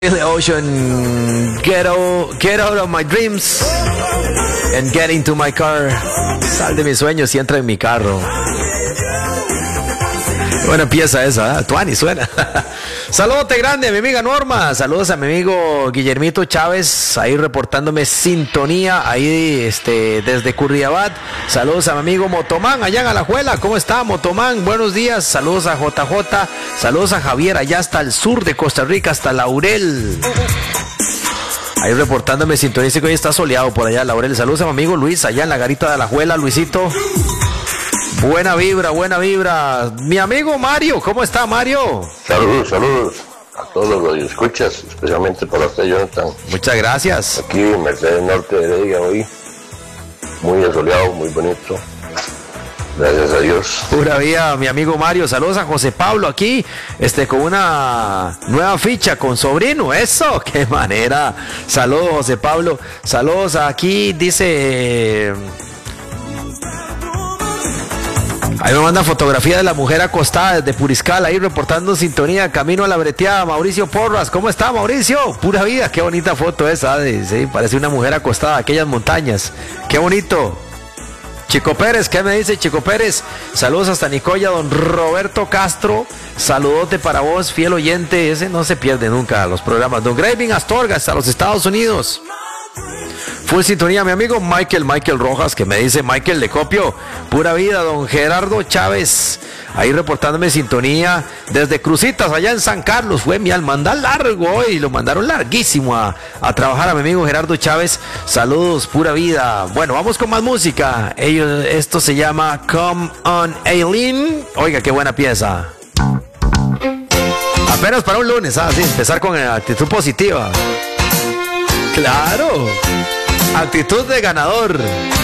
The ocean, get out of my dreams and get into my car. Sal de mis sueños y entra en mi carro. Buena pieza esa, ¿eh? Tuani suena. Saludote grande a mi amiga Norma. Saludos a mi amigo Guillermito Chávez, ahí reportándome sintonía, ahí desde Curriabat. Saludos a mi amigo Motomán, allá en Alajuela. ¿Cómo está, Motomán? Buenos días. Saludos a JJ. Saludos a Javier, allá hasta el sur de Costa Rica, hasta Laurel. Ahí reportándome sintonía, dice que hoy está soleado por allá, Laurel. Saludos a mi amigo Luis, allá en la garita de Alajuela, Luisito. Buena vibra, buena vibra. Mi amigo Mario, ¿cómo está, Mario? Saludos a todos los radioescuchas, especialmente para usted, Jonathan. Muchas gracias. Aquí en Mercedes Norte de Heredia hoy, muy asoleado, muy bonito. Gracias a Dios. Pura vida, mi amigo Mario. Saludos a José Pablo aquí, con una nueva ficha con sobrino. Eso, qué manera. Saludos, José Pablo. Saludos aquí, dice... Ahí me manda fotografía de la mujer acostada desde Puriscal, ahí reportando sintonía, camino a la breteada. Mauricio Porras, ¿cómo está, Mauricio? Pura vida, qué bonita foto esa, sí, parece una mujer acostada, aquellas montañas, qué bonito. Chico Pérez, ¿qué me dice Chico Pérez? Saludos hasta Nicoya, don Roberto Castro, saludote para vos, fiel oyente, ese no se pierde nunca los programas. Don Graving Astorga, hasta los Estados Unidos. Full sintonía, mi amigo Michael Rojas, que me dice, Michael, le copio, pura vida. Don Gerardo Chávez, ahí reportándome sintonía desde Cruzitas, allá en San Carlos. Fue mi alma, anda largo hoy, lo mandaron larguísimo a trabajar a mi amigo Gerardo Chávez. Saludos, pura vida. Bueno, vamos con más música. Esto se llama Come On Aileen. Oiga, qué buena pieza. Apenas para un lunes, sí, empezar con actitud positiva. Claro, actitud de ganador.